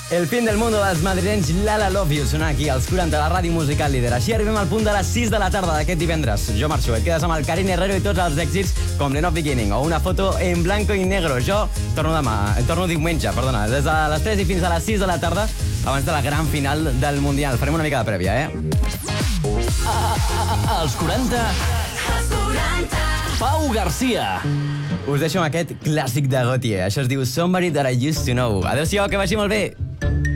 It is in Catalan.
El fin del mundo dels madrilenys Lala Love You sona aquí als 40 de la ràdio musical líder. Així arribem al punt de les 6 de la tarda d'aquest divendres. Jo marxo, et quedes amb el Karin Herrero i tots els èxits com The Not Beginning o una foto en blanco i negro. Jo torno diumenge, des de les 3 i fins a les 6 de la tarda abans de la gran final del Mundial. Farem una mica de prèvia, Els 40... Pau Garcia. Us deixo amb aquest clàssic de Gautier. Això es diu Somebody That I Used To Know. Adéu-siau, que vagi molt bé.